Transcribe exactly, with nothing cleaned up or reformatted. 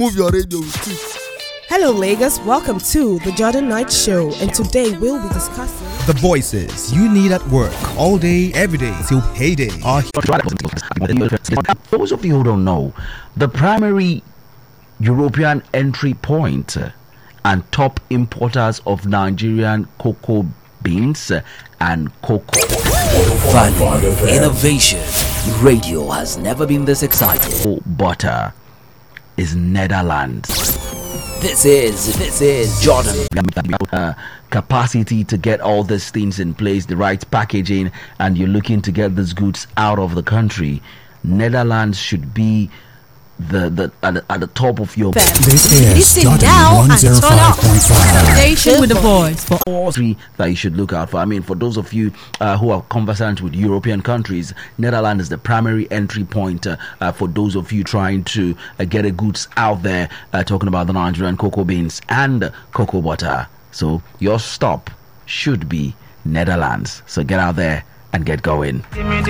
move your radio too. Hello Lagos, welcome to the Jordan Knight Show, and today we'll be discussing the voices you need at work all day, every day till payday. Are those of you who don't know, the primary European entry point and top importers of Nigerian cocoa beans and cocoa. Value, innovation. Radio has never been this exciting. Butter is Netherlands. This is, this is Jordan. Uh, capacity to get all these things in place, the right packaging, and you're looking to get these goods out of the country. Netherlands should be the, the at, the, at the top of your. This is Jordan one oh five point five. Station with the voice for all three that you should look out for. I mean, for those of you uh, who are conversant with European countries, Netherlands is the primary entry point uh, uh, for those of you trying to uh, get the goods out there. Uh, talking about the Nigerian cocoa beans and cocoa butter. So your stop should be Netherlands. So get out there and get going.